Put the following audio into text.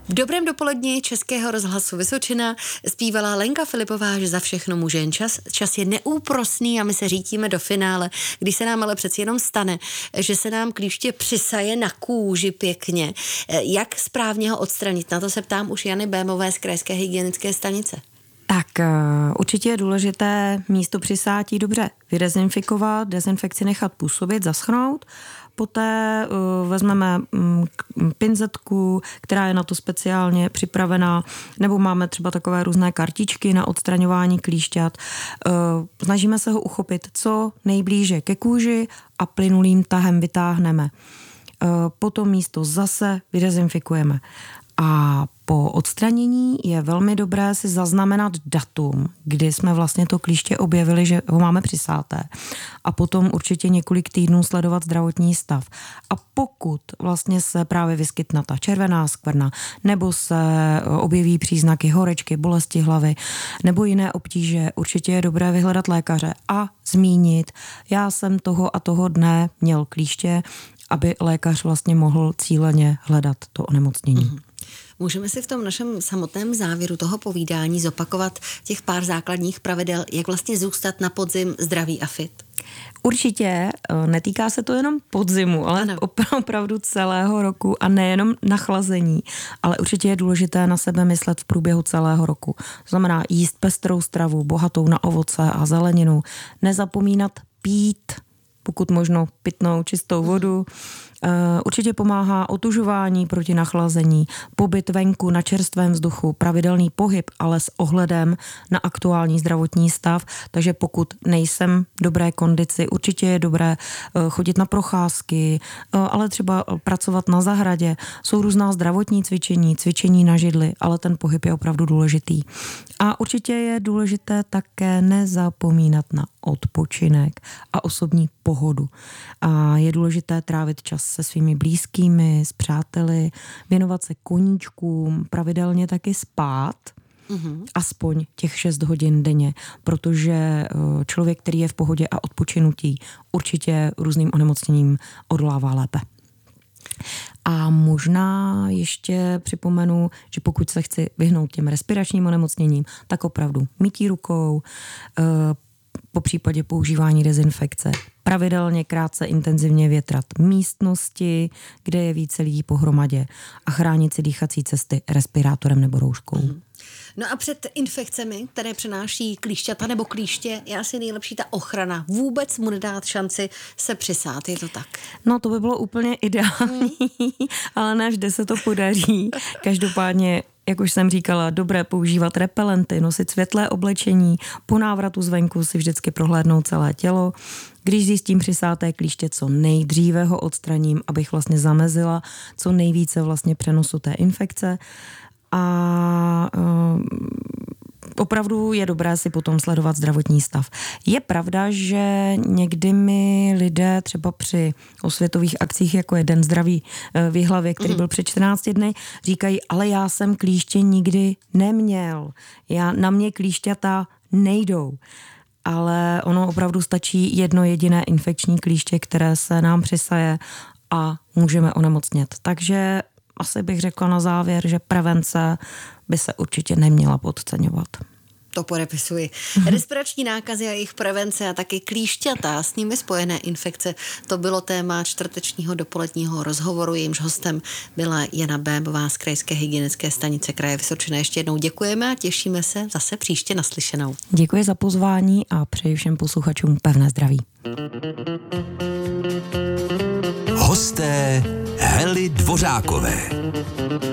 V dobrém dopoledni Českého rozhlasu Vysočina zpívala Lenka Filipová, že za všechno může jen čas. Čas je neúprosný a my se řítíme do finále, když se nám ale přeci jenom stane, že se nám klíště přisaje na kůži pěkně. Jak správně ho odstranit? Na to se ptám už Jany Bémové z Krajské hygienické stanice. Tak určitě je důležité místo přisátí dobře vydezinfikovat, dezinfekci nechat působit, zaschnout. Poté vezmeme pinzetku, která je na to speciálně připravená, nebo máme třeba takové různé kartičky na odstraňování klíšťat. Snažíme se ho uchopit co nejblíže ke kůži a plynulým tahem vytáhneme. Potom místo zase vydezinfikujeme. A po odstranění je velmi dobré si zaznamenat datum, kdy jsme vlastně to klíště objevili, že ho máme přisáté. A potom určitě několik týdnů sledovat zdravotní stav. A pokud vlastně se právě vyskytne ta červená skvrna, nebo se objeví příznaky horečky, bolesti hlavy, nebo jiné obtíže, určitě je dobré vyhledat lékaře a zmínit, já jsem toho a toho dne měl klíště, aby lékař vlastně mohl cíleně hledat to onemocnění. Můžeme si v tom našem samotném závěru toho povídání zopakovat těch pár základních pravidel, jak vlastně zůstat na podzim zdravý a fit? Určitě netýká se to jenom podzimu, ale opravdu celého roku a nejenom na chlazení, ale určitě je důležité na sebe myslet v průběhu celého roku. To znamená jíst pestrou stravu, bohatou na ovoce a zeleninu, nezapomínat pít, pokud možno pitnou, čistou vodu. Určitě pomáhá otužování proti nachlazení, pobyt venku na čerstvém vzduchu, pravidelný pohyb, ale s ohledem na aktuální zdravotní stav. Takže pokud nejsem v dobré kondici, určitě je dobré chodit na procházky, ale třeba pracovat na zahradě. Jsou různá zdravotní cvičení na židli, ale ten pohyb je opravdu důležitý. A určitě je důležité také nezapomínat na odpočinek a osobní pohodu. A je důležité trávit čas se svými blízkými, s přáteli, věnovat se koníčkům, pravidelně taky spát, aspoň těch 6 hodin denně, protože člověk, který je v pohodě a odpočinutí, určitě různým onemocněním odolává lépe. A možná ještě připomenu, že pokud se chci vyhnout těm respiračním onemocněním, tak opravdu mytí rukou, po případě používání dezinfekce, pravidelně krátce intenzivně větrat místnosti, kde je více lidí pohromadě a chránit si dýchací cesty respirátorem nebo rouškou. No a před infekcemi, které přenáší klíšťata nebo klíště, je asi nejlepší ta ochrana. Vůbec mu nedát šanci se přisát, je to tak? No to by bylo úplně ideální, ale ne vždy se to podaří. Každopádně, jak už jsem říkala, dobré používat repelenty, nosit světlé oblečení, po návratu zvenku si vždycky prohlédnout celé tělo. Když zjistím přisáté klíště, co nejdříve ho odstraním, abych vlastně zamezila co nejvíce vlastně přenosu té infekce. A opravdu je dobré si potom sledovat zdravotní stav. Je pravda, že někdy mi lidé třeba při osvětových akcích, jako je Den zdraví v Jihlavě, který byl před 14 dny, říkají, ale já jsem klíště nikdy neměl. Na mě klíšťata nejdou. Ale ono opravdu stačí jedno jediné infekční klíště, které se nám přisaje a můžeme onemocnět. Takže asi bych řekla na závěr, že prevence by se určitě neměla podceňovat. To podepisuji. Respirační nákazy a jejich prevence a taky klíšťata, s nimi spojené infekce, to bylo téma čtvrtečního dopoledního rozhovoru. Jejímž hostem byla Jana Bémová z Krajské hygienické stanice kraje Vysočina. Ještě jednou děkujeme a těšíme se zase příště naslyšenou. Děkuji za pozvání a přeji všem posluchačům pevné zdraví. Hosté Hely Dvořákové.